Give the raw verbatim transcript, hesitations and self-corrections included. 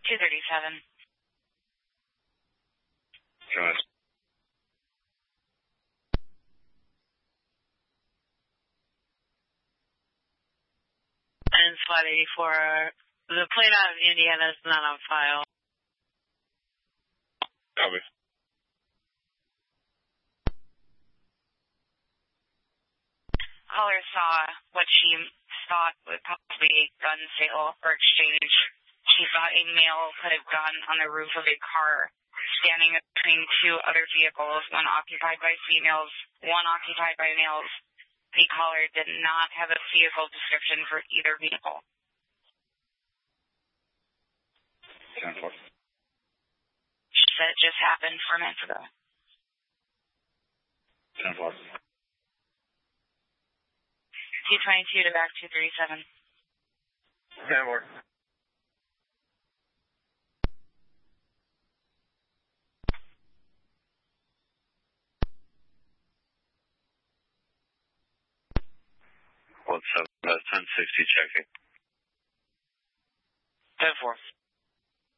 two thirty-seven. Josh. And Slide eighty-four, the plate out of Indiana is not on file. Copy. Caller saw what she thought would probably be a gun sale or exchange. She thought a male put a gun on the roof of a car, standing between two other vehicles, one occupied by females, one occupied by males. The caller did not have a vehicle description for either vehicle. ten four. She said it just happened four minutes ago. ten four. two twenty-two to back two thirty-seven. ten four. One seven, uh, ten sixty checking. ten four.